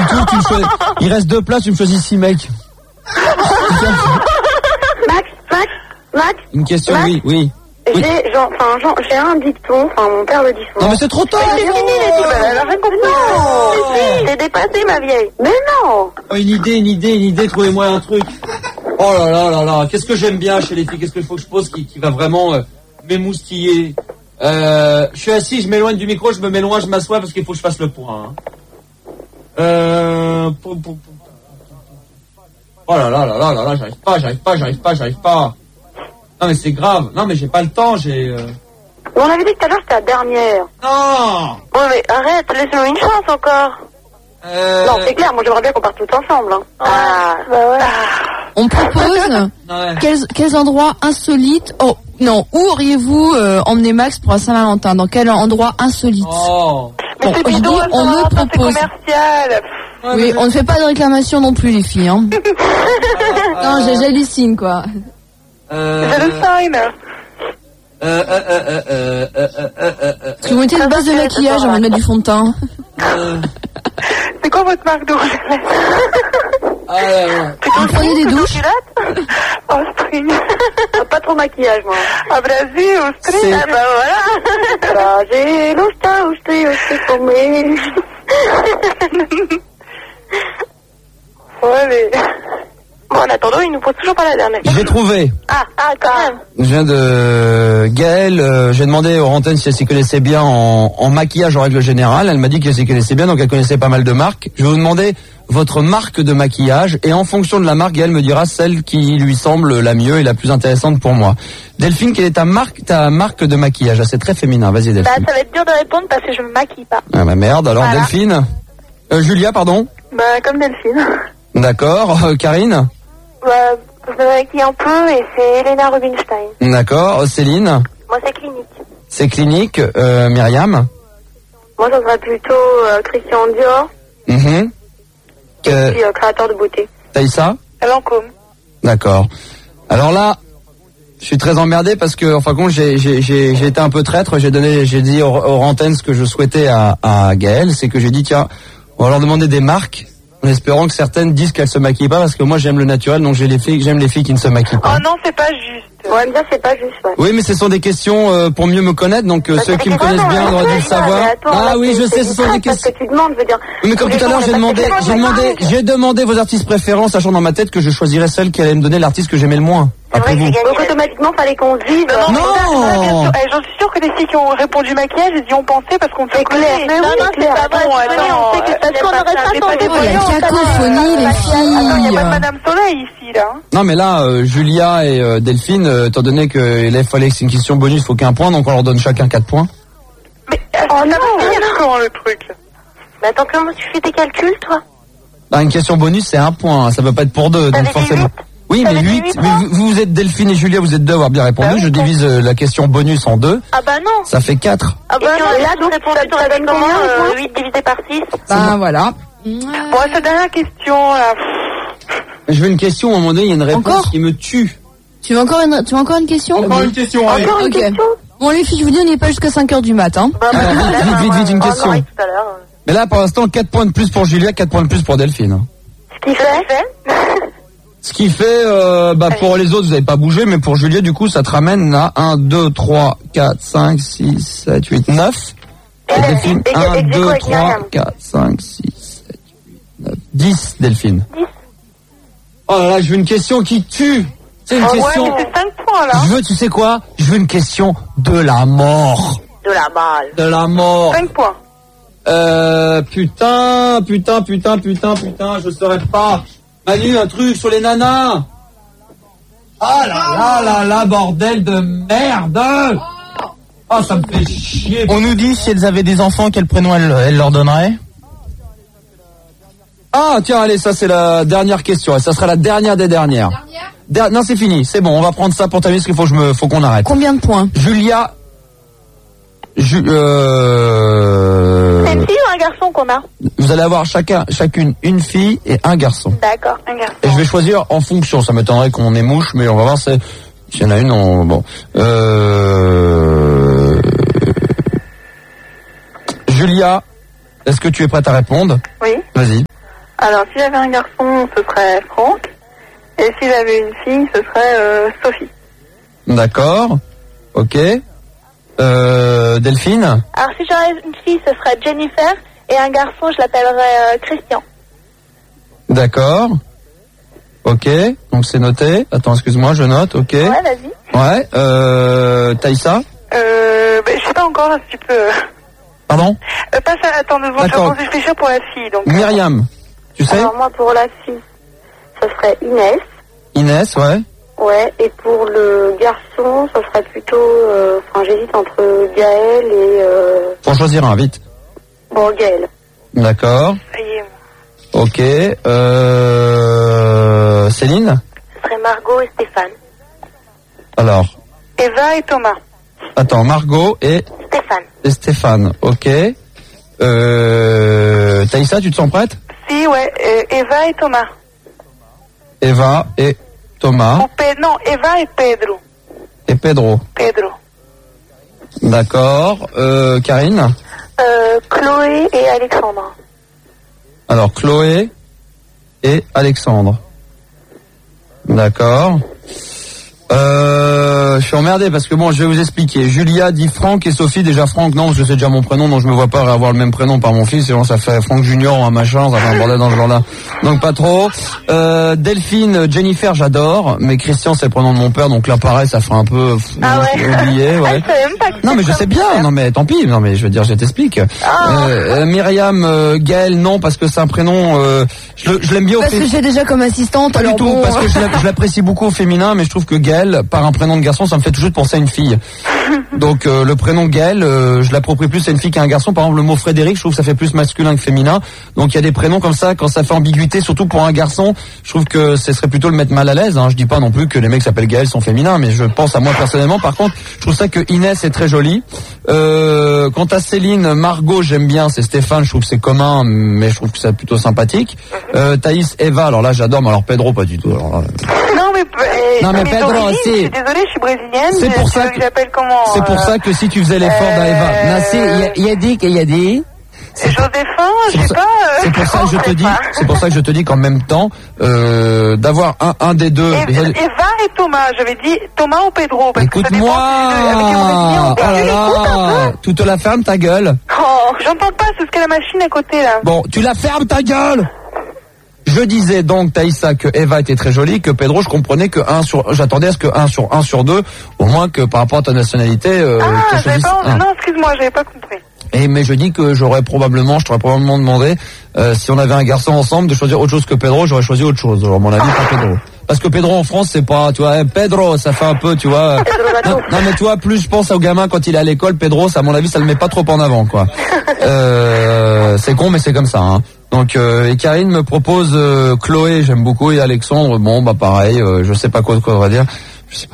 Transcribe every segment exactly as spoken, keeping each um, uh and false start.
tout, tu me choisis... Il reste deux places, tu me choisis six mecs. Max, Max, Max. Une question, Max, oui, oui. J'ai, oui. genre, enfin, genre, j'ai un dicton, enfin, mon père le dit souvent. Non, mais c'est trop tard. Mais c'est fini les dictons. Alors, j'ai compris. Non, t'es dépassé, ma vieille. Mais non. Oh, une idée, une idée, une idée, trouvez-moi un truc. Oh là là là là, qu'est-ce que j'aime bien chez les filles, qu'est-ce qu'il faut que je pose qui, qui va vraiment euh, m'émoustiller. Euh, je suis assis, je m'éloigne du micro, je me mets loin, je m'assois parce qu'il faut que je fasse le point. Hein. Euh... Pou, pou, pou. Oh là là là là là là, j'arrive pas, j'arrive pas, j'arrive pas, j'arrive pas. Non mais c'est grave, non mais j'ai pas le temps, j'ai... Euh... On avait dit que tout à l'heure c'était la dernière. Non. Ouais mais arrête, laisse-nous une chance encore. Euh... Non c'est clair, moi j'aimerais bien qu'on parte tous ensemble. Hein. Ah, bah ouais. On propose ouais. quels, quels endroits insolites... Oh, non, où auriez-vous euh, emmené Max pour la Saint-Valentin? Dans quel endroit insolite? Oh. Mais bon, c'est je bidon, dis, on ça, nous ça, propose... c'est commercial. Ouais, Oui, mais... on ne fait pas de réclamation non plus, les filles. Hein. Non, j'ai j'hallucine, quoi. Euh... C'est le sign. Euh, euh, euh, euh, euh, euh, euh, euh, Si vous mettez une base de maquillage, on va mettre du fond de teint. euh... C'est quoi votre marque de rouge? Ah, ouais, ouais. Vous prenez des douches? Oh, string. Pas trop maquillage, moi. Ah, Brasil, au string. Ah, bah voilà. Brasil, o string, o string, o string, comer. Ouais, mais... Bon, en attendant, il nous pose toujours pas la dernière. J'ai trouvé. Ah, ah, quand même. Je viens de Gaëlle, euh, j'ai demandé aux antennes si elle s'y connaissait bien en, en maquillage en règle générale. Elle m'a dit qu'elle s'y connaissait bien, donc elle connaissait pas mal de marques. Je vais vous demander votre marque de maquillage et en fonction de la marque, Gaëlle me dira celle qui lui semble la mieux et la plus intéressante pour moi. Delphine, quelle est ta marque, ta marque de maquillage? Ah, c'est très féminin, vas-y Delphine. Bah, ça va être dur de répondre parce que je me maquille pas. Ah bah merde, alors Voilà. Delphine. Euh, Julia, pardon. Bah, comme Delphine. D'accord. Euh, Karine. Bah, je me maquille un peu et c'est Elena Rubinstein. D'accord. Céline. Moi, c'est clinique. C'est clinique. Euh, Myriam. Moi, ça serait plutôt euh, Christian Dior Mhm. et Euh, puis euh, créateur de beauté. Taïssa. Lancôme. D'accord. Alors là, je suis très emmerdé parce que, enfin, compte, j'ai, j'ai, j'ai, j'ai été un peu traître. J'ai donné, j'ai dit aux, aux antennes ce que je souhaitais à, à Gaëlle, c'est que j'ai dit tiens, on va leur demander des marques, en espérant que certaines disent qu'elles se maquillent pas parce que moi j'aime le naturel, donc j'ai les filles, j'aime les filles qui ne se maquillent pas. Oh non, c'est pas juste. Ouais, mais ça, c'est pas juste, ouais. Oui, mais ce sont des questions euh, pour mieux me connaître, donc euh, Bah, ceux c'est qui me des connaissent bien questions, auraient dû le c'est savoir. aléatoire, Ah là, oui, c'est- je sais, c'est ce sont une des phrase, questions. Parce que tu demandes, je veux dire. Oui, mais comme tous tout à les l'heure, jours, j'ai on a demandé, pas j'ai de demandé, questions. j'ai demandé vos artistes préférents, sachant dans ma tête que je choisirais celle qui allait me donner l'artiste que j'aimais le moins. Après vous. Donc automatiquement, fallait qu'on se dise. Non. Non. J'en suis sûre que les filles qui ont répondu maquillage, elles y ont pensé parce qu'on se connaît. Mais Non, oui, non, c'est c'est pas pas bon. vrai, Attends, on sait que- parce qu'on aurait pas c'est tenté. des Oh, il y a voyants, une ça va. cacophonie, les Attends, il n'y a pas de filles. Madame Soleil ici, là. Non, mais là, euh, Julia et euh, Delphine, euh, étant donné que il fallait que c'est une question bonus, il faut qu'un point, donc on leur donne chacun quatre points. Mais oh non, comment le truc? Mais attends, comment tu fais tes calculs, toi? Bah, une question bonus, c'est un point, hein, ça peut pas être pour deux, donc T'avais dit forcément. huit? Oui, mais T'avais dit huit. huit, Mais hein vous, vous êtes Delphine et Julia, vous êtes deux à avoir bien répondu. Bah oui, Je bon. divise euh, la question bonus en deux, Ah bah non. ça fait quatre. Ah bah Et non, puis, là, là, tu donc, réponds, ça- t'aurais ça dit donne comment? combien, les euh, points huit divisé par six. Ben voilà. Bon, cette dernière question, là. Je veux une question, à un moment donné, il y a une réponse Encore qui me tue. Tu veux encore une, tu veux encore une question? Encore une question, allez. Encore une Ok. question? Bon, les filles, je vous dis, on n'est pas jusqu'à cinq heures du matin. Bah, Alors, vite, vite, vite, vite, une Oh, question. non, oui, tout à l'heure. Mais là, pour l'instant, quatre points de plus pour Julia, quatre points de plus pour Delphine. Ce qui fait? Ce qui fait, euh, bah, pour les autres, vous n'avez pas bougé, mais pour Julia, du coup, ça te ramène à un, deux, trois, quatre, cinq, six, sept, huit, neuf. Et Delphine, et- et- un, et- deux, avec trois, Myriam. quatre, cinq, six, sept, huit, neuf, dix, Delphine. dix. Oh là là, je veux une question qui tue. C'est une Oh, ouais, question. mais c'est cinq points, là. Je veux, tu sais quoi? Je veux une question de la mort. De la balle. De la mort. cinq points. Euh, putain, putain, putain, putain, putain, je saurais pas. Manu, un truc sur les nanas. Ah là là là là, bordel de merde. Ah, ça me fait chier. On nous dit si elles avaient des enfants, quel prénom elles, elles leur donneraient. Ah, tiens, allez, ça c'est la dernière question. Et ça sera la dernière des dernières. Der- non, c'est fini, c'est bon, on va prendre ça pour terminer parce qu'il faut que je me, faut qu'on arrête. Combien de points? Julia. Ju- euh... C'est une fille ou un garçon qu'on a? Vous allez avoir chacun, chacune une fille et un garçon. D'accord. Un garçon. Et je vais choisir en fonction. Ça m'étonnerait qu'on ait mouche, mais on va voir. C'est... S'il y en a une, on... bon. Euh... Julia, est-ce que tu es prête à répondre? Oui. Vas-y. Alors, si j'avais un garçon, ce serait Franck. Et si j'avais une fille, ce serait euh, Sophie. D'accord. Ok. Euh, Delphine? Alors, si j'avais une fille, ce serait Jennifer. Et un garçon, je l'appellerais euh, Christian. D'accord. Ok. Donc c'est noté. Attends, excuse-moi, je note. Ok. Ouais, vas-y. Ouais. Euh, Taïssa? Euh, ben, je sais pas encore si tu peux... Pardon? Euh, passe à... Attends deux secondes, je D'accord. vais réfléchir pour la fille. Donc, Myriam, tu sais? Alors, moi, pour la fille, ce serait Inès. Inès, ouais. Ouais, et pour le garçon, ça serait plutôt... euh, Enfin, j'hésite entre Gaël et... Euh... Faut choisir un, vite. Bon, Gaël. D'accord. Ça y est. Ok. Euh... Céline? Ce serait Margot et Stéphane. Alors, Eva et Thomas. attends, Margot et, Stéphane. et Stéphane. Ok. Euh... Taïssa, tu te sens prête? Si, ouais, euh, Eva et Thomas. Eva et Thomas Ou Pe- Non, Eva et Pedro. et Pedro. Pedro. D'accord. Euh, Karine? Euh, Chloé et Alexandre. Alors, Chloé et Alexandre. D'accord. Euh, je suis emmerdé parce que bon, je vais vous expliquer. Julia dit Franck et Sophie. Déjà Franck, non, parce que c'est déjà mon prénom, donc je me vois pas avoir le même prénom par mon fils. Sinon, ça fait Franck Junior, un machin, ça fait un bordel dans ce genre-là. Donc pas trop. Euh, Delphine, Jennifer, j'adore, mais Christian, c'est le prénom de mon père, donc là, pareil, ça ferait un peu pff, Ah ouais. oublié, ouais. Ah, je savais même pas que Non mais je c'était sais bien, comme ça. non mais tant pis, non mais je veux dire, je t'explique. Ah. Euh, euh, Myriam, euh, Gaël, non parce que c'est un prénom, euh, je, le- je l'aime bien au Parce que féminin. j'ai déjà comme assistante, Pas alors du tout, bon, parce que je l'a- je l'apprécie beaucoup au féminin, mais je trouve que Gaël, par un prénom de garçon, ça me fait toujours penser à une fille. Donc euh, le prénom Gaël, euh, je l'approprie plus à une fille qu'à un garçon. Par exemple, le mot Frédéric, je trouve que ça fait plus masculin que féminin. Donc il y a des prénoms comme ça, quand ça fait ambiguïté, surtout pour un garçon, je trouve que ce serait plutôt le mettre mal à l'aise. Hein. Je dis pas non plus que les mecs qui s'appellent Gaël sont féminins, mais je pense à moi personnellement. Par contre, je trouve ça que Inès est très jolie. Euh, quant à Céline, Margot, j'aime bien. C'est Stéphane, je trouve que c'est commun, mais je trouve que c'est plutôt sympathique. Euh, Thaïs, Eva, alors là j'adore, mais alors Pedro pas du tout. Alors là, Non, mais... euh, Non, mais mes Pedro, origines, si. Je suis désolée, je suis brésilienne. C'est pour Tu ça veux que- j'appelle comment c'est pour euh, ça que si tu faisais l'effort d'Eva, euh, Nassi, il y a- il y a dit qu'il y a dit. Joséphin, je C'est sais pour pas... ça- euh, c'est pour ça que je je te sais dis, pas. c'est pour ça que je te dis qu'en même temps, euh, d'avoir un, un des deux. Eva déjà- Eva et Thomas, j'avais dit Thomas ou Pedro. Parce que ça Écoute-moi, dépend si le- avec les Brésiliens ou oh pas. là Tu l'écoutes un là, peu tu te la fermes ta gueule. Oh, j'entends pas, c'est ce qu'est la machine à côté là. Bon, tu la fermes ta gueule. Je disais donc, Taïssa, que Eva était très jolie, que Pedro, je comprenais que un sur, j'attendais à ce que un sur un sur deux, au moins que par rapport à ta nationalité, euh, Ah, tu j'avais choisisses pas... un. Non, excuse-moi, j'avais pas compris. Et mais je dis que j'aurais probablement, je t'aurais probablement demandé, euh, si on avait un garçon ensemble, de choisir autre chose que Pedro, j'aurais choisi autre chose. Alors, à mon avis, pas Pedro. Parce que Pedro en France, c'est pas, tu vois, eh, Pedro, ça fait un peu, tu vois. Non, non, mais tu vois, plus je pense au gamin quand il est à l'école, Pedro, ça, à mon avis, ça le met pas trop en avant, quoi. Euh, c'est con, mais c'est comme ça, hein. Donc, euh, et Karine me propose euh, Chloé, j'aime beaucoup, et Alexandre, bon, bah pareil, euh, je sais pas quoi, quoi on va dire. Je sais pas.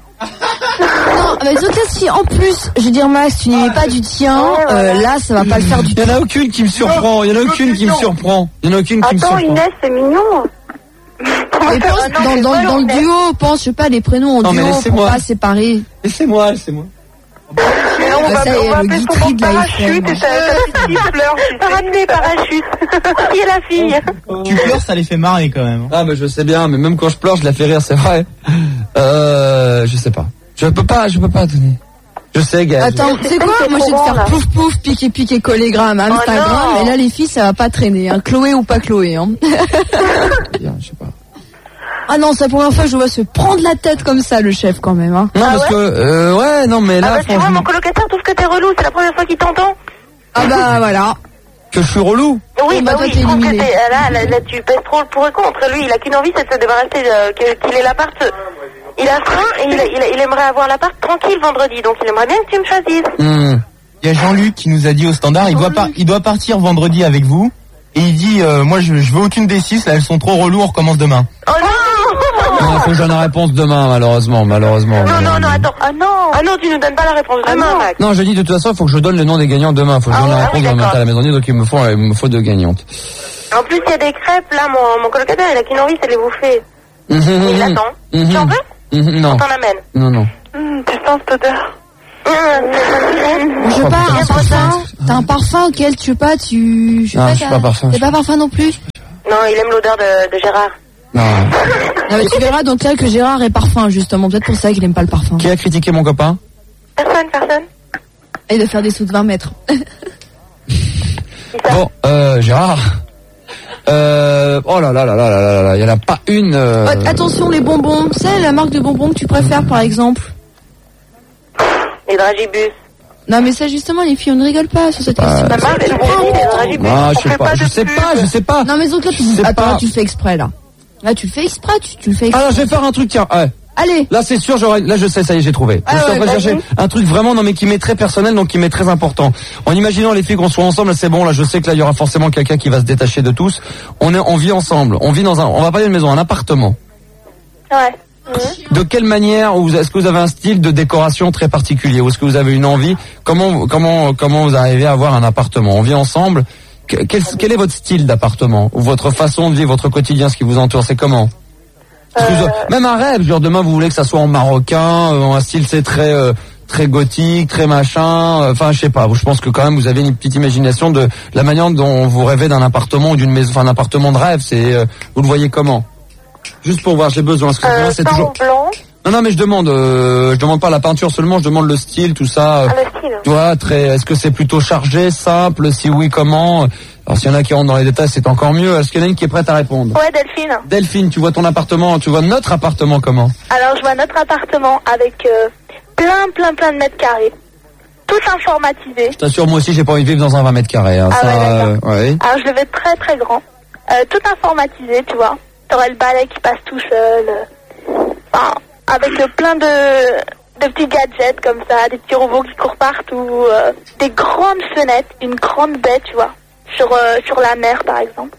non, mais les autres si en plus, je veux dire Max, tu n'y mets pas du tien, euh, là ça va pas le faire du Il tout. y en a aucune qui me surprend, il y en a aucune qui me surprend. Il y en a aucune qui me Attends, surprend. Inès, c'est mignon. Et pense, dans, dans, dans le duo, pense, je sais pas, les prénoms en Non, mais duo pour laissez-moi. pas séparer. Laissez-moi, laissez-moi. Mais non, on Bah, va, ça y on est, va le appeler Guy son Tri nom de la parachute et F M. ta ta petite fille pleure. tu sais. Parapluie, parachute. Qui est la fille? Tu pleures, ça les fait marrer quand même. Ah mais je sais bien, mais même quand je pleure, je la fais rire, c'est vrai. Euh, je sais pas. Je peux pas, je peux pas donner. Je sais, gars. Attends, tu sais quoi? Moi je vais te faire pouf pouf, piquer piquer, collégramme, Instagram, non. et là les filles ça va pas traîner, hein. Chloé ou pas Chloé, hein. Je sais pas. Ah non, c'est la première fois que je vois se prendre la tête comme ça le chef quand même, hein. Non, Ah parce ouais que, euh, ouais, non, mais Ah là, bah tu vois, franchement, mon colocataire trouve que t'es relou, c'est la première fois qu'il t'entend. Ah bah voilà. que je suis relou. Oui, Eh bah bah, toi, oui, t'es je trouve que éliminé. t'es, là, là, là, tu pèses trop le pour et contre. Lui, il a qu'une envie, c'est de se débarrasser, euh, que- qu'il ait l'appart. euh, Il a faim et il, il, il aimerait avoir l'appart tranquille vendredi, donc il aimerait bien que tu me choisisses. Hmm. Il y a Jean-Luc qui nous a dit au standard, il doit, par- il doit partir vendredi avec vous. Et il dit, euh, moi je, je veux aucune des six, là elles sont trop reloues, on recommence demain. Oh non Non, il faut que j'en ai réponse demain, malheureusement, malheureusement. Non, non, non, attends. Ah non Ah non, tu nous donnes pas la réponse demain, Max. Non, je dis de toute façon, il faut que je donne le nom des gagnants demain. Il faut que je Ah donne la ouais, réponse oui, demain matin à la d'accord. maison, donc il me faut, il me faut deux gagnantes. En plus, il y a des crêpes, là, mon, mon colocataire, il a qu'une envie, c'est de les bouffer. Mhm, Il mhm, attend. mhm, Tu en veux mhm, Non, On t'en amène. non, non. Hum, tu sens cette odeur. Hum, Je sais Oh, pas, putain, un c'est parfum. T'as un parfum auquel tu sais pas, tu. Je sais Ah, pas, je suis t'as- pas parfum, T'es je- pas parfum non plus. Non, il aime l'odeur de, de Gérard. Non. Non, mais tu verras donc là que Gérard est parfum, justement. Peut-être pour ça qu'il aime pas le parfum. Qui a critiqué mon copain? Personne, personne. Et de faire des sauts de vingt mètres. Bon, euh, Gérard. Euh, oh là là là là là là là, il y en a pas une. Euh... Oh, attention, les bonbons. Tu sais, la marque de bonbons que tu préfères, par exemple? Les dragibus. Non, mais ça, justement, les filles, on ne rigole pas sur cette Bah, question. La marque de bonbons, les dragibus. Non, On je sais fait pas, je de sais pub. pas, je sais pas. Non, mais donc là, tu, Je sais attends, pas. là, tu le fais exprès, là. Là, tu le fais exprès, tu, tu le fais exprès. Alors, je vais faire un truc, tiens. Ouais. Allez. Là, c'est sûr, j'aurais, là, je sais, ça y est, j'ai trouvé. Ah je suis en ouais, train de vas-y. chercher un truc vraiment, non, mais qui m'est très personnel, donc qui m'est très important. En imaginant les filles qu'on soit ensemble, c'est bon, là, je sais que là, il y aura forcément quelqu'un qui va se détacher de tous. On est, on vit ensemble. On vit dans un, on va pas dire une maison, un appartement. Ouais. Mmh. De quelle manière, ou est-ce que vous avez un style de décoration très particulier, ou est-ce que vous avez une envie? Comment, comment, comment vous arrivez à avoir un appartement? On vit ensemble. Que- Quel, quel est votre style d'appartement? Ou votre façon de vivre, votre quotidien, ce qui vous entoure, c'est comment? Parce que Euh, vous- même un rêve, genre demain vous voulez que ça soit en marocain, euh, un style c'est très euh, très gothique, très machin, euh, enfin je sais pas, je pense que quand même vous avez une petite imagination de la manière dont vous rêvez d'un appartement ou d'une maison, enfin un appartement de rêve, c'est euh, vous le voyez comment? Juste pour voir, j'ai besoin, parce que Euh, moi, c'est peint toujours... ou blanc. Non non mais je demande, euh, je demande pas la peinture seulement, je demande le style, tout ça. euh, Ah, le style. tu vois, très, est-ce que c'est plutôt chargé, simple, si oui comment? Alors s'il y en a qui rentrent dans les détails, c'est encore mieux. Est-ce qu'il y en a une qui est prête à répondre? Ouais, Delphine. Delphine, tu vois ton appartement, tu vois notre appartement comment? Alors, je vois notre appartement avec euh, plein, plein, plein de mètres carrés. Tout informatisé. Je t'assure, moi aussi, j'ai pas envie de vivre dans un vingt mètres carrés. Hein. Ah Ça, ouais, d'accord. euh, ouais. Alors, je le vais très, très grand. Euh, tout informatisé, tu vois. T'aurais le balai qui passe tout seul. euh, Enfin, avec euh, plein de, de petits gadgets comme ça, des petits robots qui courent partout. euh, des grandes fenêtres, une grande baie, tu vois. Sur, euh, sur la mer, par exemple.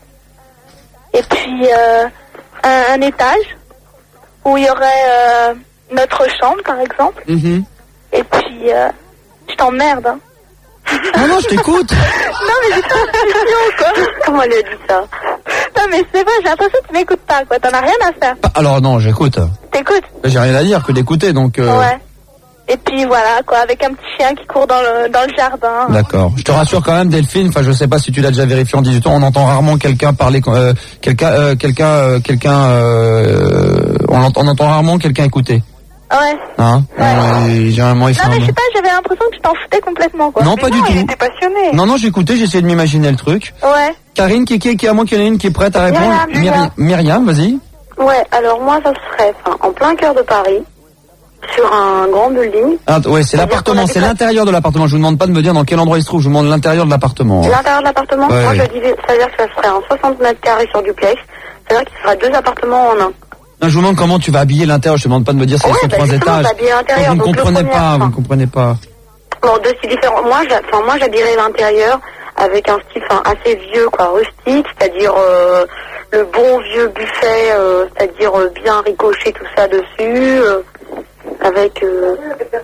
Et puis, euh, un, un étage où il y aurait euh, notre chambre, par exemple. Mhm. Et puis, euh, je t'emmerde, hein. Non, non, je t'écoute. Non, mais j'ai pas l'impression, quoi. Comment elle a dit ça? Non, mais c'est vrai, j'ai l'impression que tu m'écoutes pas, quoi. T'en as rien à faire. Ah, alors non, j'écoute. T'écoutes? J'ai rien à dire que d'écouter, donc... euh, Ouais. Et puis voilà, quoi, avec un petit chien qui court dans le, dans le jardin. D'accord. Je te rassure quand même, Delphine. Enfin, je sais pas si tu l'as déjà vérifié en dix-huit ans. On entend rarement quelqu'un parler, euh, quelqu'un, euh, quelqu'un, euh, quelqu'un. Euh, on, entend, on entend rarement quelqu'un écouter. Ouais. Hein Ouais. Euh, Généralement, il Non, mais je sais pas, j'avais l'impression que tu t'en foutais complètement, quoi. Non, Mais pas du il tout. était passionné. Non, non, j'ai écouté. J'ai essayé de m'imaginer le truc. Ouais. Karine, qui, qui, qui, à moins qu'il y en ait une qui est prête à répondre. Myriam, Myri- Myriam, vas-y. Ouais, alors moi, ça serait enfin, en plein cœur de Paris, sur un grand building. Ah, ouais, c'est C'est-à-dire l'appartement, qu'on c'est habite- l'intérieur de l'appartement. Je vous demande pas de me dire dans quel endroit il se trouve. Je vous demande l'intérieur de l'appartement. L'intérieur de l'appartement, Ouais, moi ouais. je disais, c'est-à-dire que ça serait un soixante mètres carrés sur duplex, c'est-à-dire qu'il serait deux appartements en un. Non, je vous demande comment tu vas habiller l'intérieur. Je te demande pas de me dire si Ouais, c'est sur bah, trois justement, étages. t'habilles l'intérieur, vous ne donc le comprenez premier, pas, vous enfin. ne comprenez pas. Bon, deux styles différents. Moi, j'a- enfin, moi j'habillerais l'intérieur avec un style enfin, assez vieux, quoi, rustique, c'est-à-dire euh, le bon vieux buffet, euh, c'est-à-dire euh, bien ricoché tout ça dessus, euh, avec, euh,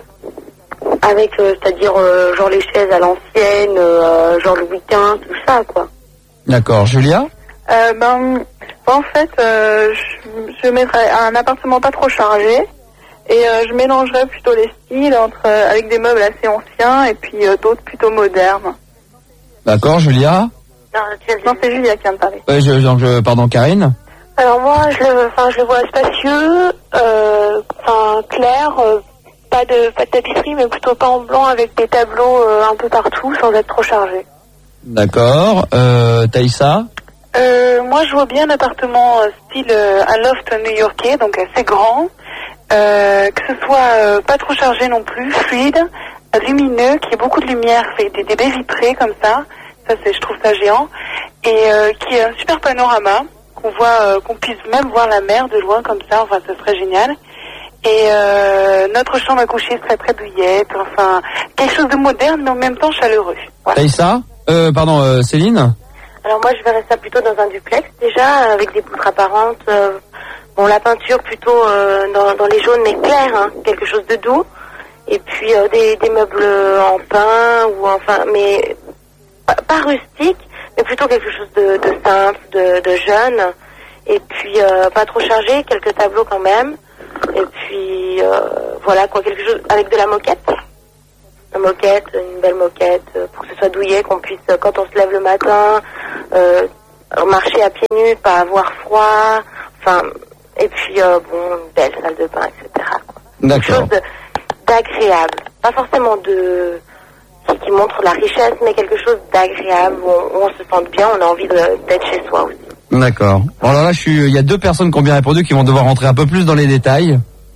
avec euh, c'est-à-dire euh, genre les chaises à l'ancienne, euh, genre Louis quinze, tout ça, quoi. D'accord. Julia? Euh, ben, en fait, euh, je, je mettrais un appartement pas trop chargé et euh, je mélangerais plutôt les styles entre euh, avec des meubles assez anciens et puis euh, d'autres plutôt modernes. D'accord, Julia? Non, c'est Julia qui vient de parler. Euh, je, donc, je- pardon, Karine? Alors moi, je le, enfin, je le vois spacieux, euh, enfin clair, euh, pas de pas de tapisserie, mais plutôt pas en blanc avec des tableaux euh, un peu partout, sans être trop chargé. D'accord. Euh, Taïssa? Euh, moi, je vois bien un appartement euh, style euh, un loft new-yorkais, donc assez grand, euh, que ce soit euh, pas trop chargé non plus, fluide, euh, lumineux, qui ait beaucoup de lumière, avec des, des baies vitrées comme ça. Ça, c'est, je trouve ça géant, et euh, qui ait un super panorama, qu'on voit, euh, qu'on puisse même voir la mer de loin comme ça. Enfin, ce serait génial. Et euh, notre chambre à coucher serait très douillette, enfin quelque chose de moderne, mais en même temps chaleureux. Voilà. Taïssa? Euh, pardon, euh, Céline? Alors moi, je verrais ça plutôt dans un duplex déjà, avec des poutres apparentes. euh, bon, la peinture plutôt euh, dans, dans les jaunes mais clairs, hein, quelque chose de doux. Et puis euh, des, des meubles en pin ou enfin, mais pas, pas rustique, mais plutôt quelque chose de, de simple, de, de jeune. Et puis euh, pas trop chargé, quelques tableaux quand même. Et puis euh, voilà quoi, quelque chose avec de la moquette. La moquette, une belle moquette, euh, pour que ce soit douillet, qu'on puisse, euh, quand on se lève le matin, euh, marcher à pieds nus, pas avoir froid, enfin, et puis euh, bon, une belle salle de bain, et cetera quoi. Quelque chose de, d'agréable, pas forcément de qui, qui montre la richesse, mais quelque chose d'agréable où on, où on se sente bien, on a envie de, d'être chez soi aussi. D'accord. Alors là, je suis. Il y a deux personnes qui ont bien répondu, qui vont devoir rentrer un peu plus dans les détails.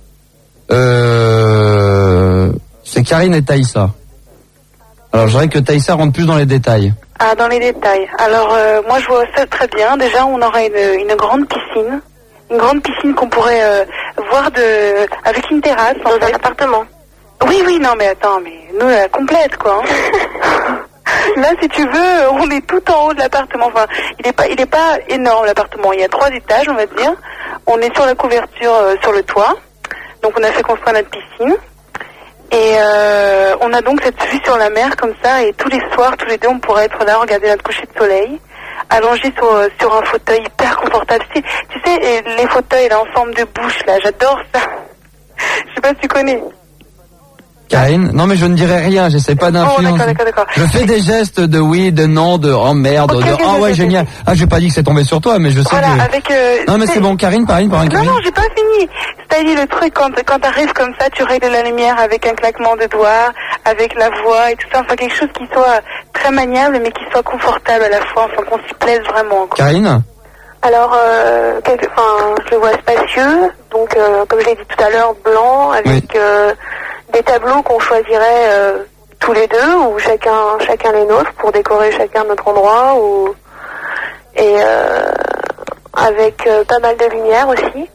Euh, c'est Karine et Taïssa. Alors, je dirais que Taïssa rentre plus dans les détails. Ah, dans les détails. Alors, euh, moi, je vois ça très bien. Déjà, on aurait une, une grande piscine. Une grande piscine qu'on pourrait euh, voir de avec une terrasse. Dans en fait. Un appartement. Oui, oui, non, mais attends, mais nous, la complète, quoi. Hein. Là, si tu veux, on est tout en haut de l'appartement. Enfin, il est pas, il est pas énorme, l'appartement. Il y a trois étages, on va dire. On est sur la couverture, euh, sur le toit. Donc, on a fait construire notre piscine. Et euh, on a donc cette vue sur la mer comme ça, et tous les soirs, tous les deux, on pourrait être là, regarder notre coucher de soleil, allongé sur, sur un fauteuil hyper confortable. Tu sais, tu sais les fauteuils là en forme de bouche, là, j'adore ça. Je sais pas si tu connais. Karine, non mais je ne dirai rien, j'essaie pas d'influencer. Oh, d'accord, d'accord, d'accord. Je fais des gestes de oui, de non, de oh merde, okay, de okay, oh okay, ouais okay, génial. okay. Ah j'ai pas dit que c'est tombé sur toi, mais je sais voilà, que. Avec, euh, non mais c'est bon, Karine, Karine, Karine. Non non, j'ai pas fini. C'est-à-dire le truc quand quand t'arrives comme ça, tu règles la lumière avec un claquement de doigts, avec la voix et tout ça, enfin quelque chose qui soit très maniable mais qui soit confortable à la fois, enfin qu'on s'y plaise vraiment. Quoi. Karine. Alors, euh, quelque, enfin, je le vois spacieux, donc euh, comme je l'ai dit tout à l'heure, blanc, avec oui. euh, des tableaux qu'on choisirait euh, tous les deux, ou chacun chacun les nôtres, pour décorer chacun notre endroit, ou et euh, avec euh, pas mal de lumière aussi.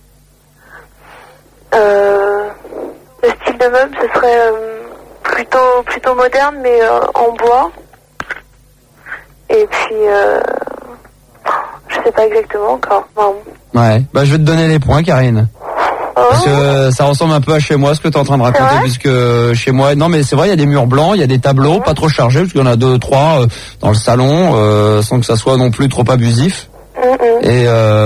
Euh, le style de meuble, ce serait euh, plutôt plutôt moderne, mais euh, en bois. Et puis... Euh, je sais pas exactement encore. Non. Ouais, bah je vais te donner les points, Karine. Oh. Parce que ça ressemble un peu à chez moi, ce que tu es en train de raconter, puisque chez moi, non mais c'est vrai, il y a des murs blancs, il y a des tableaux, mmh. pas trop chargés, parce qu'il y en a deux, trois euh, dans le salon, euh, sans que ça soit non plus trop abusif. Mmh. Et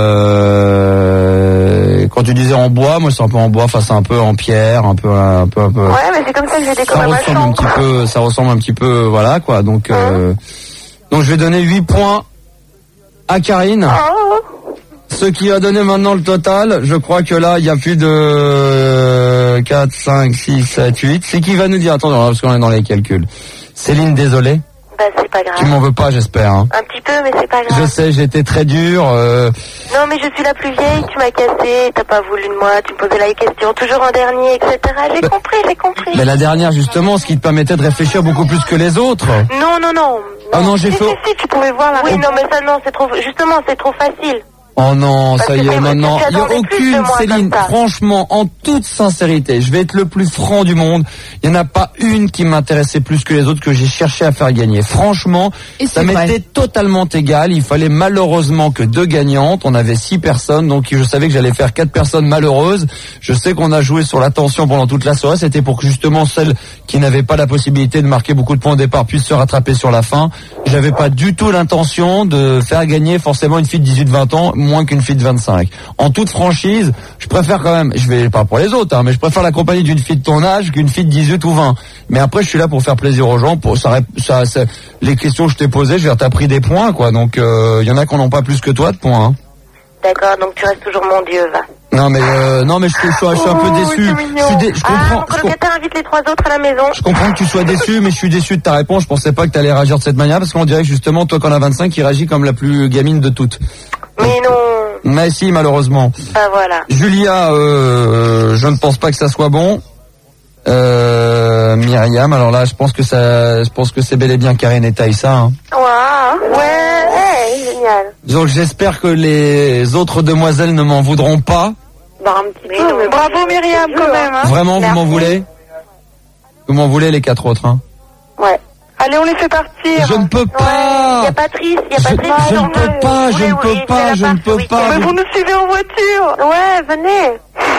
euh, quand tu disais en bois, moi c'est un peu en bois, enfin c'est un peu en pierre, un peu, un peu, un peu. Ouais, mais c'est comme ça que j'ai décoré ma chambre. Un petit peu, ça ressemble un petit peu, voilà quoi. Donc, mmh. euh, donc je vais donner huit points à Karine. Oh. Ce qui a donné maintenant le total, je crois que là, il y a plus de quatre, cinq, six, sept, huit. C'est qui va nous dire, attends, parce qu'on est dans les calculs. Céline, désolé. Bah, c'est pas grave. Tu m'en veux pas, j'espère. Hein. Un petit peu, mais c'est pas grave. Je sais, j'étais très dur. Euh... Non, mais je suis la plus vieille, tu m'as cassé, t'as pas voulu de moi, tu me posais la question toujours en dernier, et cetera. J'ai bah, compris, j'ai compris. Mais la dernière, justement, ce qui te permettait de réfléchir beaucoup plus que les autres. Non, non, non. Ah non, j'ai si, fait... Si, si, tu pouvais voir la... Oui, non, mais ça, non, c'est trop... Justement, c'est trop facile. Oh non, Parce ça y est, maintenant, il n'y a aucune, Céline, franchement, en toute sincérité, je vais être le plus franc du monde, il n'y en a pas une qui m'intéressait plus que les autres, que j'ai cherché à faire gagner. Franchement, ça m'était totalement égal, il fallait malheureusement que deux gagnantes, on avait six personnes, donc je savais que j'allais faire quatre personnes malheureuses. Je sais qu'on a joué sur la tension pendant toute la soirée, c'était pour que justement celles qui n'avaient pas la possibilité de marquer beaucoup de points au départ puissent se rattraper sur la fin. J'avais pas du tout l'intention de faire gagner forcément une fille de dix-huit vingt ans, moins qu'une fille de vingt-cinq. En toute franchise, je préfère quand même, je vais pas pour les autres, hein, mais je préfère la compagnie d'une fille de ton âge qu'une fille de dix-huit ou vingt. Mais après, je suis là pour faire plaisir aux gens. Pour ça, ça, ça les questions que je t'ai posées, je veux dire, t'as pris des points, quoi. Donc, il euh, y en a qui n'en ont pas plus que toi de points. Hein. D'accord, donc tu restes toujours mon Dieu, va. Non mais euh, non mais je, je, je, je suis un peu oh, déçu. Je, suis dé, je comprends. Ah, mon colocataire invite les trois autres à la maison. Je comprends que tu sois déçu, mais je suis déçu de ta réponse. Je pensais pas que tu allais réagir de cette manière, parce qu'on dirait que justement toi, quand on a vingt-cinq, qui réagit comme la plus gamine de toutes. Mais non. Mais si, malheureusement. Ah voilà. Julia, euh, je ne pense pas que ça soit bon. Euh, Myriam, alors là, je pense que ça, je pense que c'est bel et bien Karine et Taïssa. Hein. Waouh. Ouais. Hey, génial. Donc j'espère que les autres demoiselles ne m'en voudront pas. Bah, un petit peu. Mais bravo Myriam quand même. Hein. Vraiment, Merci. Vous m'en voulez? Vous m'en voulez les quatre autres, hein? Ouais. Allez, on les fait partir. Je ne peux pas. Il n'y a Patrice, il y a Patrice. Je, je ne peux pas, je ne peux pas, je ne peux pas. Mais vous nous suivez en voiture. Ouais, venez.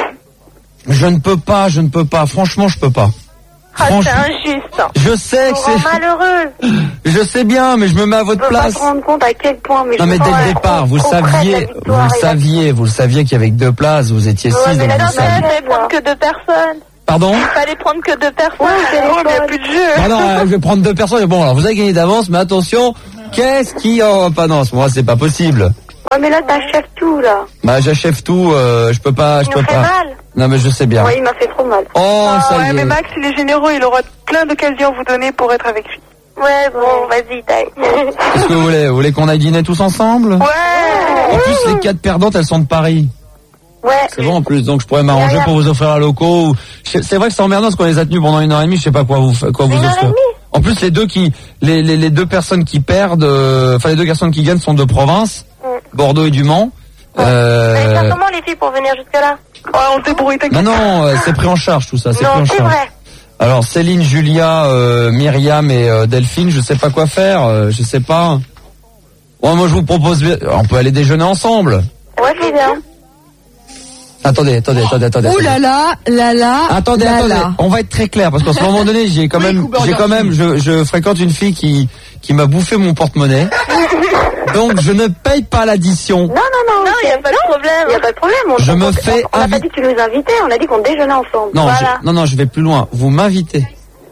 Je ne peux pas, je ne peux pas. Franchement, je peux pas. Ah, c'est injuste. Je sais que c'est malheureux. Je sais bien, mais je me mets à votre je place. Je peux pas me rendre compte à quel point. Mais non, mais dès le départ, vous le saviez, vous le saviez, vous le saviez qu'il y avait que deux places, vous étiez six. Ouais, mais donc là, vous il fallait prendre que deux personnes. Pardon? Il fallait prendre que deux personnes. Ouais, oh, mais il n'y a plus de jeu. Ah non, je vais prendre deux personnes. Bon, alors vous avez gagné d'avance, mais attention, Qu'est-ce qui... Oh, pas non, à ce moment-là, c'est pas possible. Ouais, mais là, t'achèves tout, là. Bah, j'achève tout, euh, je peux pas, je Il peux nous fait pas. mal. Non, mais je sais bien. Ouais, il m'a fait trop mal. Oh, Ah, ça ouais, y est. mais Max, il est généreux, il aura plein d'occasions à vous donner pour être avec lui. Ouais, bon, vas-y, taille. Qu'est-ce que vous voulez? Vous voulez qu'on aille dîner tous ensemble? Ouais. En plus, les quatre perdantes, elles sont de Paris. Ouais. C'est bon en plus, donc je pourrais m'arranger pour vous offrir un loco. ou- je- C'est vrai que c'est emmerdant parce qu'on les a tenus pendant une heure et demie, je sais pas quoi vous fa- quoi vous Une heure et offrir. demie En plus, les deux qui, les, les, les deux personnes qui perdent, euh, enfin les deux personnes qui gagnent sont de province, Mm. Bordeaux et du Mans. Vous allez faire Euh, comment, les filles, pour venir jusque-là? Ouais, on se débrouille, t'inquiète. non non, euh, c'est pris en charge tout ça, c'est pris en Non, c'est charge. vrai. Alors Céline, Julia, euh, Myriam et euh, Delphine, je sais pas quoi faire, euh, je sais pas. Bon, moi je vous propose, bien- on peut aller déjeuner ensemble. Ouais, c'est bien. Attendez, attendez, attendez, attendez. Ouh là là, là là. Attendez, là attendez. là. On va être très clair parce qu'à ce moment donné, j'ai quand Oui, même, Cooper j'ai quand même, je, je fréquente une fille qui qui m'a bouffé mon porte-monnaie. Donc je ne paye pas l'addition. Non, non, non. Non, il n'y a pas de problème. Il n'y a pas de problème. On, Je on- me on- fais On n'a pas invi- dit que tu nous invitais, on a dit qu'on déjeunait ensemble. Non, Voilà. je, non, non, je vais plus loin. Vous m'invitez.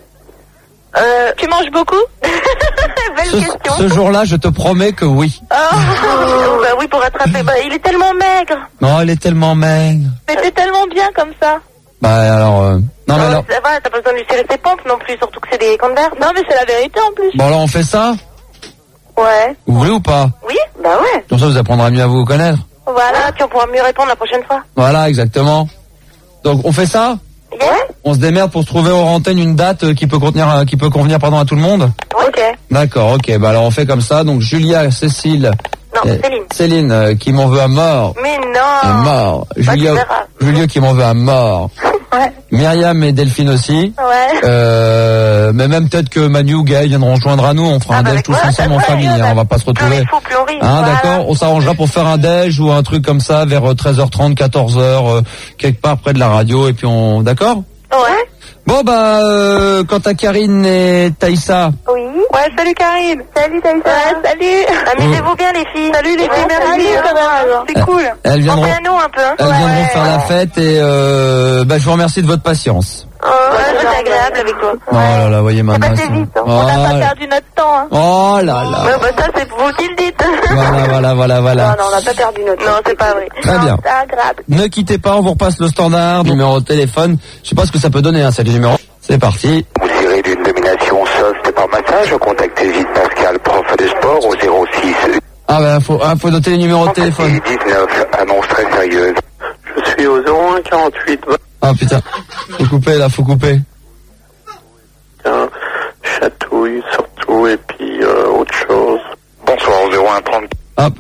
Euh, tu manges beaucoup? Belle Ce, question. ce jour-là, je te promets que oui. Oh, bah oui, pour rattraper. Bah, il est tellement maigre. Non, elle est tellement maigre. Mais c'est tellement bien comme ça. Bah alors, euh, non mais Euh, alors, Ça va, t'as pas besoin de lui serrer ses pompes non plus, surtout que c'est des converses. Non, mais c'est la vérité en plus. bon alors on fait ça. Ouais. Vous voulez ou pas? Oui, Bah ouais. Comme ça, vous apprendrez mieux à vous connaître. voilà, tu pourras mieux répondre la prochaine fois. Voilà, exactement. Donc on fait ça. Yeah. On se démerde pour se trouver hors antenne une date euh, qui peut contenir, euh, qui peut convenir pardon à tout le monde. Ok. D'accord, ok. Bah alors on fait comme ça. Donc Julia, Cécile, Non, euh, Céline. Céline euh, qui m'en veut à mort, Mais à non. mort. Bah, tu Julia, verras. Julia qui m'en veut à mort. Ouais. Myriam et Delphine aussi. Ouais. Euh, mais même peut-être que Manu ou Gaël viendront rejoindre à nous. On fera Ah un bah déj avec tous moi, ensemble en ouais, famille. ouais, hein, on va pas se Plus on retrouver. est fou, plus on rit. Hein, Voilà. d'accord. On s'arrangera pour faire un déj ou un truc comme ça vers euh, treize heures trente, quatorze heures, euh, quelque part près de la radio. Et puis on, d'accord. Ouais. Bon bah, euh, quant à Karine et Taïssa. Oui. Ouais, salut Karine. Salut, Taïsa. Ouais, salut. Amusez-vous bien les filles. Salut les filles, merci. salut, hein. ça va, alors. C'est cool. Elles viendront, Pensez à nous un peu. Hein. elles Ouais. viendront faire la fête et euh, bah, je vous remercie de votre patience. Oh, ouais, c'est agréable avec toi. Oh là là, voyez ma C'est main. passé vite, hein. Oh, On n'a pas là- perdu notre temps. Hein. oh là là. Ouais, bah ça c'est vous qui le dites. Voilà, voilà, voilà, Non, voilà. non, on n'a pas perdu notre Non, c'est pas vrai. Très bien. C'est agréable. Ne quittez pas, on vous repasse le standard, numéro de téléphone. Je sais pas ce que ça peut donner, hein, c'est le numéro. C'est parti. Vous tirez d'une domination soft par massage, contactez vite Pascal, prof de sport, au zéro six Ah ben, faut, ah, faut noter les numéros de téléphone. dix-neuf, annonce très sérieuse. Je suis au zéro un quarante-huit Ah putain, faut couper là, faut couper. vingt, chatouille surtout, et puis euh, autre chose. Bonsoir, au zéro un trente, Hop.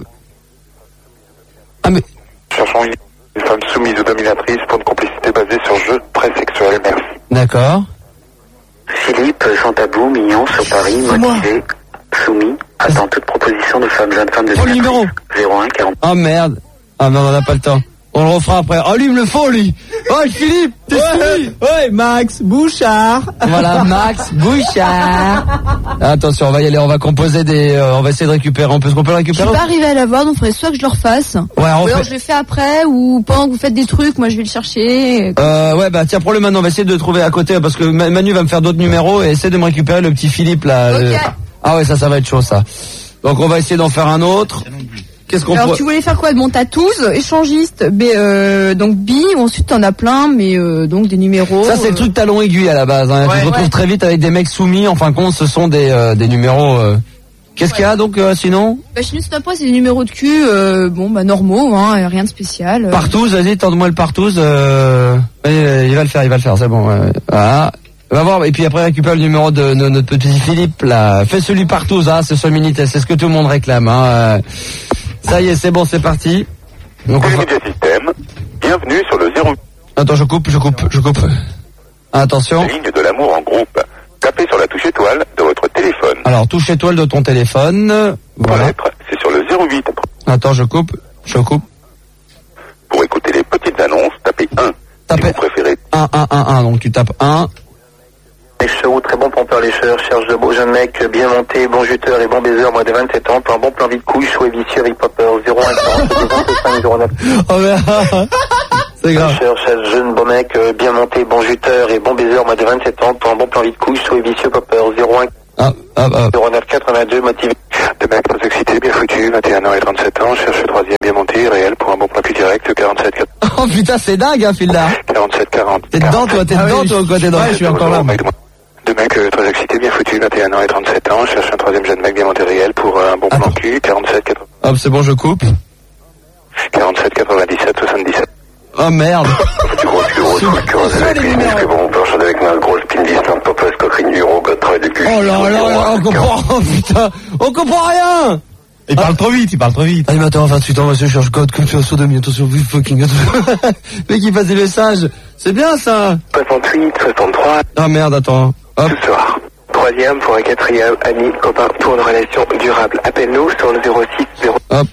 Ah mais, cherchons une une femme soumise ou dominatrice pour une complicité basée sur jeu très sexuel, merci. d'accord. Philippe, sans tabou, mignon, sur Paris, motivé, soumis, attend toute proposition de femme, jeune femme de Prends le numéro. zéro un quarante. Oh merde. Ah non, on n'a pas le temps. On le refera après. Oh lui, il me le faut lui. Oh Philippe, t'es soumis. Ouais, Max Bouchard. Voilà, Max Bouchard. Attention, on va y aller, on va composer des, euh, on va essayer de récupérer. On peut, on peut le Je récupérer. suis pas arrivé à l'avoir, donc il faudrait soit que je le refasse. Ouais, on Ou alors fait- je le fais après, ou pendant que vous faites des trucs, moi je vais le chercher. Euh, ouais, bah tiens, prends-le maintenant. On va essayer de le trouver à côté parce que Ma- Manu va me faire d'autres numéros et essaie de me récupérer le petit Philippe là. Ok. le- Ah ouais, ça, ça va être chaud ça. Donc on va essayer d'en faire un autre. Qu'est-ce qu'on Alors pourrait- tu voulais faire quoi de mon tatouze, échangiste, B, euh, donc bi, ensuite t'en as plein, mais euh, donc des numéros. Ça c'est le euh, truc talon aiguille à la base. Hein. Ouais, tu te retrouves ouais. très vite avec des mecs soumis. En fin de compte, ce sont des euh, des numéros. euh. Qu'est-ce qu'il y a donc euh, sinon? Bah chez nous c'est pas c'est des numéros de cul, euh, bon bah normaux, hein, rien de spécial. euh. Partouze, vas-y, tente-moi le partouze. Euh... ouais, il va le faire, il va le faire, c'est bon. Ouais. Voilà. Va voir, et puis après récupère le numéro de, de notre petit Philippe là. Fais celui partouze, hein, c'est ce Minitel, c'est ce que tout le monde réclame. Hein. Euh, Ça y est, c'est bon, c'est parti. Donc, on va- Media System, bienvenue sur le zéro. Attends, je coupe, je coupe, je coupe. Attention. Ligne de l'amour en groupe. Tapez sur la touche étoile de votre téléphone. Alors, touche étoile de ton téléphone. Pour Voilà. lettre, c'est sur le zéro huit. Attends, je coupe, je coupe. Pour écouter les petites annonces, tapez un. Si Tapez vous préférez. un, un, un, un. Donc tu tapes un. Les chevaux, très bon pompeur lécheur, cherche de beaux jeunes mecs, bien montés, bon juteur et bon baiser, moins de vingt-sept ans, pour un bon plan vide couille, chaud et vicieux avec popper, zéro un quarante, zéro neuf. Oh merde. C'est grave. Cherche un jeune beau mec, euh, bien monté, bon juteur et bon baiser, moins de vingt-sept ans, pour un bon plan vide couille, chaud et vicieux popper, zéro un Ah, ah, ah. zéro neuf quatre-vingt-deux, motivé de même. vingt et un ans et trente-sept ans, cherche le troisième bien monté, réel pour un bon plan cul direct, quarante-sept quatre. Oh putain, c'est dingue, hein, Phil là. quarante-sept quarante. T'es dedans, toi, t'es Ah dedans, oui, toi, ou quoi, t'es dedans? ouais, je suis encore là. Deux mecs euh, très excités, bien foutus, vingt et un ans et trente-sept ans, cherche un troisième jeune mec bien monté réel pour euh, un bon plan Attends. cul, quarante-sept quatre. Hop, c'est bon, je coupe. quarante-sept quatre-vingt-dix-sept soixante-dix-sept. Oh merde. Du gros cul, gros cul, curose avec les muscles, bon, planche avec ma grosse pine distante, popeuse, coquerine du euro, god, travail de cul. Oh là là là, on comprend, oh putain, on comprend rien. Il parle trop vite, il parle trop vite. Animateur vingt-huit ans, monsieur, cherche code, comme tu as sodomie, attention, vous fucking, attention. Mec, il passe des messages. C'est bien, ça. soixante-huit soixante-trois. Ah merde, attends. Hop. Ce soir. Troisième pour un quatrième, ami, copain, pour une relation durable. Appelle-nous sur le zéro six zéro. Hop.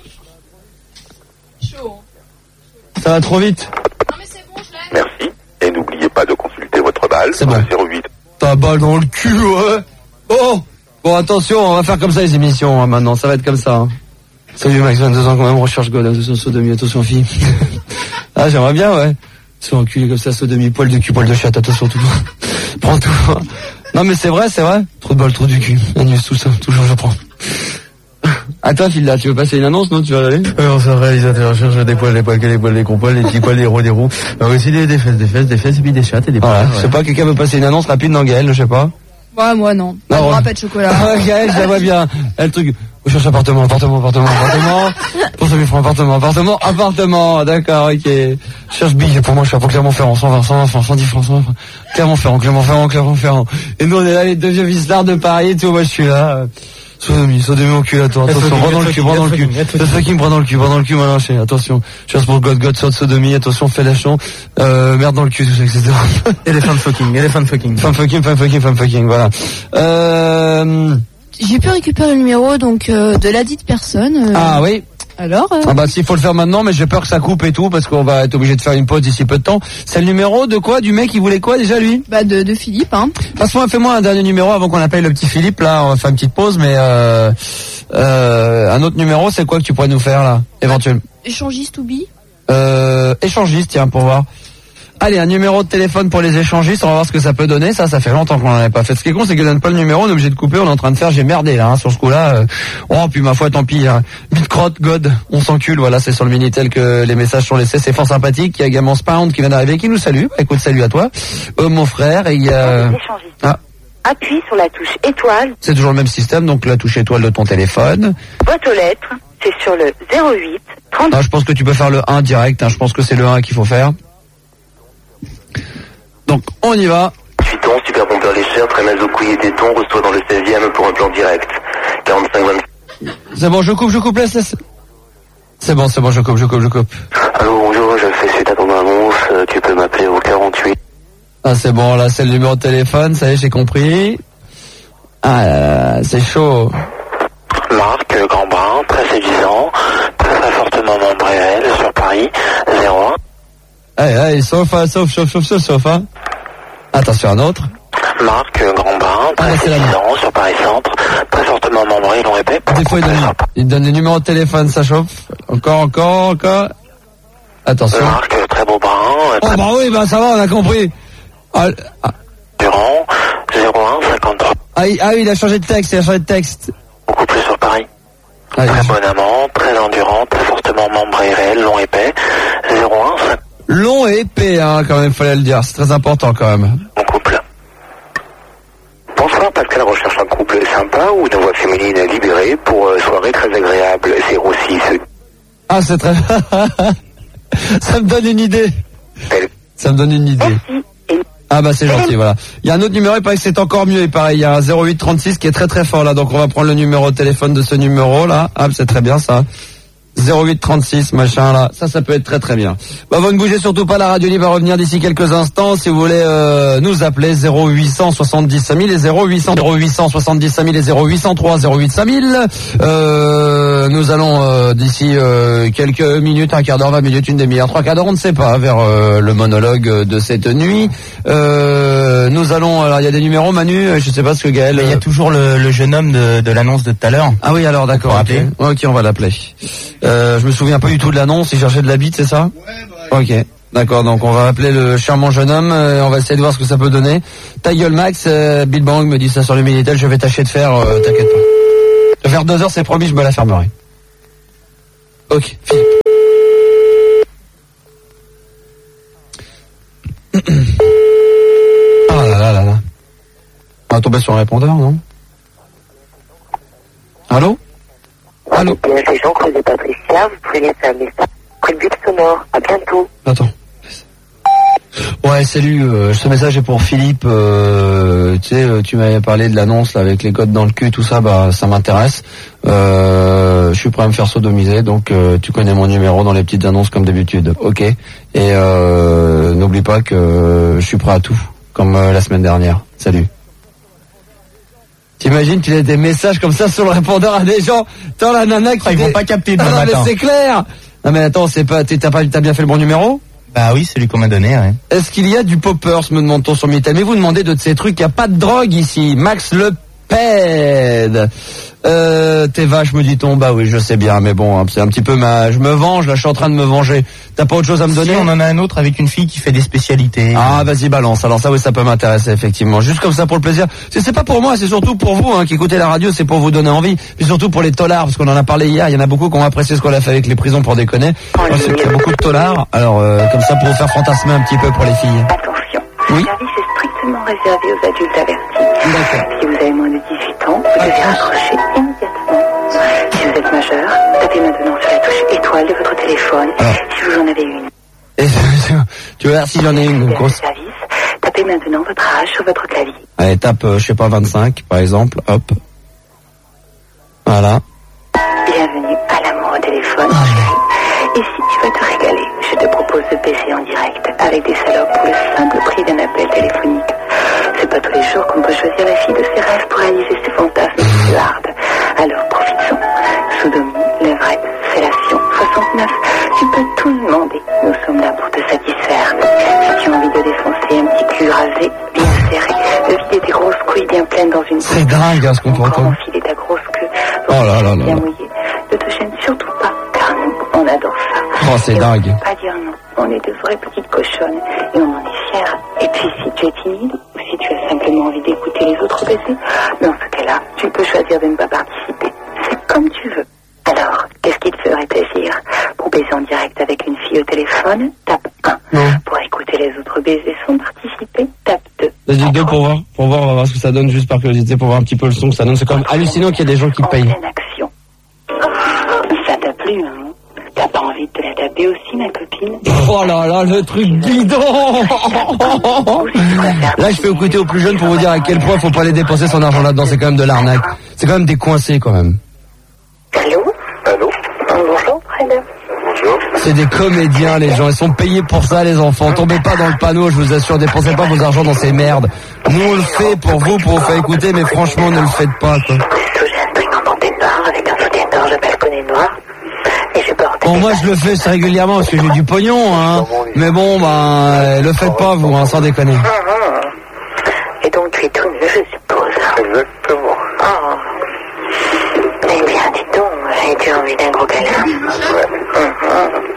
Ça va trop vite. Merci. Et n'oubliez pas de consulter votre balle. C'est bon. zéro huit. Ta balle dans le cul, ouais. Oh. Bon, attention, on va faire comme ça les émissions, hein, maintenant. Ça va être comme ça. Hein. Salut Max, vingt-deux ans quand même, recherche God, attention, sodomie, attention fille. Ah, j'aimerais bien, ouais. Sur enculé comme ça, sodomie, poil de cul, poil de chatte, attention, tout. Prends tout. Non, mais c'est vrai, c'est vrai. Trop de balles, trop du cul. Agnès, tout ça, toujours je prends. À toi, Phil, là, tu veux passer une annonce, non? Tu vas aller? Alors, ça réalisateur cherche des poils, des poils, des poils, des compoils, des petits poils, des roues, des roues. Alors, aussi des, des fesses, des fesses, des fesses, et puis des chattes et des poils. Voilà, ouais. je sais pas, quelqu'un veut passer une annonce rapide dans Gaël, je sais pas. Ouais, moi non. Pas de Non, bras, pas de chocolat. Ah, Gaël, je la vois bien. Elle, le truc, on cherche appartement, appartement, appartement, appartement. Pour cent mille francs, appartement, appartement, appartement. D'accord, ok. Je cherche billet pour moi, je suis à Clermont-Ferrand, cent vingt, cent vingt francs, cent dix francs, cent vingt francs. Clermont-Ferrand, Clermont-Ferrand, Clermont-Ferrand. Et nous, on est là, les deux vieux vistards de Paris, tu vois, moi, je suis là. Sodomie, sodomie mon cul, attends, attention, bras dans le cul, bras dans le cul. Le fucking bras dans le cul, bras dans le cul, mal lâché, attention. Cherche pour God, God, sort de sodomie, attention, fais lâchon, euh, merde dans le cul, tout ça, et cetera. Elephant fucking, elephant fucking. Femme fucking, femme fucking, femme fucking, voilà. Euh... J'ai pu récupérer le numéro donc euh, de la dite personne. euh, Ah oui. Alors euh, Ah bah s'il faut le faire maintenant, mais j'ai peur que ça coupe et tout, parce qu'on va être obligé de faire une pause d'ici peu de temps. C'est le numéro de quoi? Du mec, il voulait quoi déjà, lui? Bah de, de Philippe, hein. Passe-moi, fais-moi un dernier numéro avant qu'on appelle le petit Philippe, là, on va faire une petite pause, mais euh, euh, un autre numéro, c'est quoi que tu pourrais nous faire, là, éventuellement? Échangiste ou bi? Euh, échangiste, tiens, pour voir. Allez, un numéro de téléphone pour les échangistes, on va voir ce que ça peut donner. Ça, ça fait longtemps qu'on n'en avait pas fait. Ce qui est con, c'est qu'elle donne pas le numéro, on est obligé de couper, on est en train de faire, j'ai merdé là, hein, sur ce coup-là. Euh... Oh, puis ma foi, tant pis. Hein. Bitcrotte, God, on s'encule, voilà, c'est sur le Minitel que les messages sont laissés, c'est fort sympathique. Il y a également Spound qui vient d'arriver, qui nous salue. Écoute, salut à toi. Euh, mon frère, et il y a... Ah. Appuie sur la touche étoile. C'est toujours le même système, donc la touche étoile de ton téléphone. Boîte aux lettres, c'est sur le zéro huit trente. Ah, je pense que tu peux faire le un direct, hein, je pense que c'est le un qu'il faut faire. Donc, on y va. Suiton, super pompeur lécheur, très mal au couille et téton, reçoit dans le seizième pour un plan direct. quarante-cinq vingt. C'est bon, je coupe, je coupe, laisse, laisse. C'est bon, c'est bon, je coupe, je coupe, je coupe. Allô, bonjour, je fais suite à ton annonce, euh, tu peux m'appeler au quarante-huit. Ah, c'est bon, là, c'est le numéro de téléphone, ça y est, j'ai compris. Ah là là, c'est chaud. Marc, euh, Grand Bain, très séduisant, très très fortement membré réel sur Paris, zéro un. Allez, allez, sauf, hein, sauf, sauf, sauf, sauf, sauf, hein. Attention, un autre. Marc, euh, Grand Bain, très Ah, c'est la séduisant sur Paris Centre, très fortement membré, long épais. Des fois, il donne, il donne des numéros de téléphone, ça chauffe. Encore, encore, encore. Attention. Marc, euh, très beau brun, euh, Oh, très bah oui, bah ça va, on a compris. Ah, ah, durant, zéro un cinquante-trois. ah, il, ah oui, il a changé de texte, il a changé de texte. Beaucoup plus sur Paris. Ah, il a Très changé- bon amant, très endurant, très fortement membré réel, long épais, zéro un cinq. Long et épais, hein, quand même, fallait le dire. C'est très important, quand même. Mon couple. Bonsoir, Pascal recherche un couple sympa ou une voix féminine libérée pour euh, soirée très agréable, zéro six. Ah, c'est très... Ça me donne une idée. Ça me donne une idée. Ah bah c'est gentil, voilà. Il y a un autre numéro, il paraît que c'est encore mieux, il paraît, il y a un zéro huit trente-six qui est très très fort là, donc on va prendre le numéro de téléphone de ce numéro là. Ah, c'est très bien ça. zéro huit trente-six, machin là, ça ça peut être très très bien. Bah vous ne bougez surtout pas, la radio libre va revenir d'ici quelques instants. Si vous voulez euh, nous appeler, zéro huit cent soixante-dix cinq mille et zéro huit cents zéro huit cent soixante-dix cinq mille et zéro huit cent trois zéro huit cinq mille. Euh, nous allons euh, d'ici euh, quelques minutes, un quart d'heure, vingt minutes, une demi-heure, trois quarts d'heure, on ne sait pas, vers euh, le monologue de cette nuit. Euh, nous allons, alors il y a des numéros, Manu, je sais pas ce que Gaël... Mais il y a toujours le, le jeune homme de, de l'annonce de tout à l'heure. Ah oui, alors d'accord, Pour ok. appeler. Ok, on va l'appeler. Euh, je me souviens pas du tout de l'annonce, il cherchait de la bite, c'est ça? Ouais, Ok, d'accord, donc on va appeler le charmant jeune homme, euh, on va essayer de voir ce que ça peut donner. Ta gueule Max, euh, Bill Bang me dit ça sur le Minitel, je vais tâcher de faire, euh, t'inquiète pas. De faire deux heures, c'est promis, je me la fermerai. Ok, Philippe. Ah là là là là. On va tomber sur un répondeur, non? Allô? Allô? Bien, c'est Jean Creux de Patricia. Vous pouvez laisser un message après le bip sonore. À bientôt. Attends. Ouais, salut. Euh, ce message est pour Philippe. Euh, tu sais, tu m'avais parlé de l'annonce là avec les codes dans le cul, tout ça. Bah, ça m'intéresse. Euh, je suis prêt à me faire sodomiser. Donc, euh, tu connais mon numéro dans les petites annonces comme d'habitude. Ok. Et euh, n'oublie pas que euh, je suis prêt à tout, comme euh, la semaine dernière. Salut. T'imagines, tu laisses des messages comme ça sur le répondeur à des gens. Tant la nana qui. Ah, ils vont pas capter demain non, matin. mais c'est clair. Non mais attends, c'est pas. T'as pas, t'as bien fait le bon numéro? Bah oui, celui qu'on m'a donné, ouais. Est-ce qu'il y a du poppers, me demande-t-on sur Minitel? Mais vous demandez de ces trucs, il n'y a pas de drogue ici. Max Le Pen. Euh, t'es vache, me dit-on. Bah oui, je sais bien, mais bon, c'est un petit peu ma... Je me venge, là, je suis en train de me venger. T'as pas autre chose à me donner? Si, on en a un autre avec une fille qui fait des spécialités. Ah, vas-y, balance. Alors ça, oui, ça peut m'intéresser, effectivement. Juste comme ça, pour le plaisir. C'est, c'est pas pour moi, c'est surtout pour vous, hein, qui écoutez la radio, c'est pour vous donner envie. Puis surtout pour les tolards, parce qu'on en a parlé hier. Il y en a beaucoup qui ont apprécié ce qu'on a fait avec les prisons pour déconner. Moi, c'est qu'il y a beaucoup de tolards. Alors, euh, comme ça, pour vous faire fantasmer un petit peu pour les filles. Attention. Oui. Ce service est strictement réservé aux adultes avertis. D'accord. Si vous avez moins de dix-huit ans, vous devez raccrocher immédiatement. Si vous êtes majeur, tapez maintenant sur la touche étoile de votre téléphone. Alors. Si vous en avez une. Et, tu veux voir si j'en ai une Réservé grosse. au service, tapez maintenant votre âge sur votre clavier. Allez, tape, euh, je sais pas, vingt-cinq, par exemple. Hop. Voilà. Bienvenue à l'amour au téléphone, Ah. chérie. Et si tu veux te régaler, je te propose de baiser en direct avec des salopes pour le simple prix d'un appel téléphonique. C'est pas tous les jours qu'on peut choisir la fille de ses rêves pour réaliser ses fantasmes hard. Alors profitons. Sodomie, levrette, fellation, soixante-neuf. Tu peux tout demander. Nous sommes là pour te satisfaire. Si tu as envie de défoncer un petit cul rasé, bien serré, de vider tes grosses couilles bien pleines dans une C'est dingue, hein, ce qu'on peut encore entendre. enfiler ta grosse queue Oh là là là bien là. mouillée. Ne te gêne surtout pas, car nous, on adore ça. Oh, c'est Et on dingue. ne peut pas dire non. On est de vraies petites cochonnes et on en est fiers. Et puis si tu es timide ou si tu as simplement envie d'écouter les autres baiser, dans ce cas-là, tu peux choisir de ne pas participer. C'est comme tu veux. Alors, qu'est-ce qui te ferait plaisir? Pour baiser en direct avec une fille au téléphone, tape un. Non. Pour écouter les autres baisers sans participer, tape deux. Vas-y, deux pour voir. Pour voir, on va voir ce que ça donne, juste par curiosité, pour voir un petit peu le son que ça donne. C'est quand même hallucinant qu'il y ait des gens qui En payent. pleine action. Ça t'a plu, hein? T'as pas envie de te la taper aussi, ma copine? Oh là là, le truc bidon. Là, je fais écouter aux plus jeunes pour vous dire à quel point faut pas aller dépenser son argent là-dedans. C'est quand même de l'arnaque. C'est quand même des coincés, quand même. Allô? Allô? Bonjour, Fred. Bonjour. C'est des comédiens, les gens. Ils sont payés pour ça, les enfants. Tombez pas dans le panneau, je vous assure. Dépensez pas vos argent dans ces merdes. Nous, on le fait pour vous, pour vous faire écouter, mais franchement, ne le faites pas, quoi. J'ai un string en dentelle noire avec un soutien-gorge à balconnet noir. Et je porte. Bon, moi, je le fais assez régulièrement parce que j'ai du pognon, hein. Mais bon, ben, euh, le faites pas, vous, hein, sans déconner. Et donc, tu es tout nu, je suppose. Exactement. Oh. Eh bien, dis donc, as-tu envie d'un gros câlin? Ouais. Mhm.